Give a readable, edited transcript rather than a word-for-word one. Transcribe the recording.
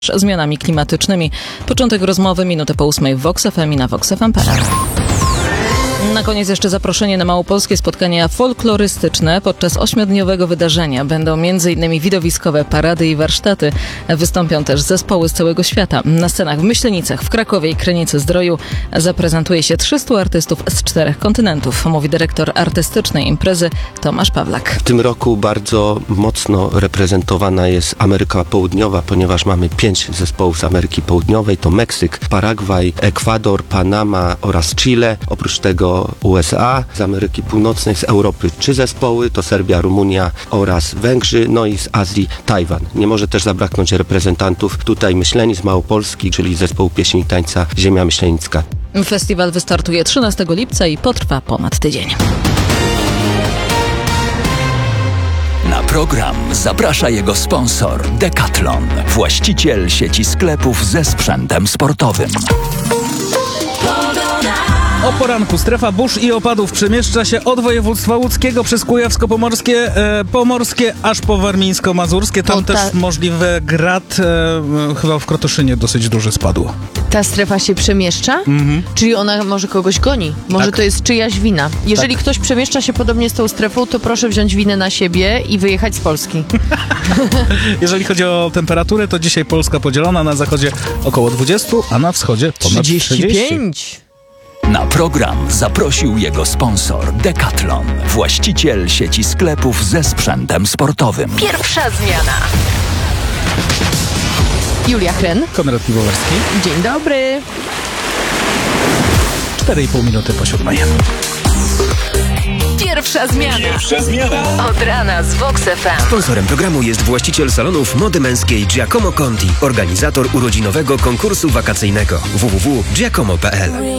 zmianami klimatycznymi. Początek rozmowy minutę po 8 w Vox FM i na voxfm.pl. Na koniec jeszcze zaproszenie na małopolskie spotkania folklorystyczne. Podczas 8-dniowego wydarzenia będą m.in. widowiskowe parady i warsztaty. Wystąpią też zespoły z całego świata. Na scenach w Myślenicach, w Krakowie i Krynicy-Zdroju zaprezentuje się 300 artystów z 4 kontynentów, mówi dyrektor artystycznej imprezy Tomasz Pawlak. W tym roku bardzo mocno reprezentowana jest Ameryka Południowa, ponieważ mamy 5 zespołów z Ameryki Południowej. To Meksyk, Paragwaj, Ekwador, Panama oraz Chile. Oprócz tego USA, z Ameryki Północnej, z Europy 3 zespoły, to Serbia, Rumunia oraz Węgrzy, no i z Azji Tajwan. Nie może też zabraknąć reprezentantów tutaj Myślenic z Małopolski, czyli zespołu pieśni i tańca Ziemia Myślenicka. Festiwal wystartuje 13 lipca i potrwa ponad tydzień. Na program zaprasza jego sponsor Decathlon, właściciel sieci sklepów ze sprzętem sportowym. O poranku strefa burz i opadów przemieszcza się od województwa łódzkiego przez kujawsko-pomorskie, pomorskie aż po warmińsko-mazurskie. Tam też możliwy grad, chyba w Krotoszynie dosyć duży spadł. Ta strefa się przemieszcza? Czyli ona może kogoś goni? Może Tak. to jest czyjaś wina? Jeżeli ktoś przemieszcza się podobnie z tą strefą, to proszę wziąć winę na siebie i wyjechać z Polski. Jeżeli chodzi o temperaturę, to dzisiaj Polska podzielona, na zachodzie około 20, a na wschodzie ponad 30. 35. Na program zaprosił jego sponsor Decathlon, właściciel sieci sklepów ze sprzętem sportowym. Pierwsza zmiana. Julia Hren. Konrad Piwowarski. Dzień dobry. 4,5 minuty po 7. Pierwsza zmiana. Od rana z Vox FM. Sponsorem programu jest właściciel salonów mody męskiej Giacomo Conti, organizator urodzinowego konkursu wakacyjnego www.giacomo.pl.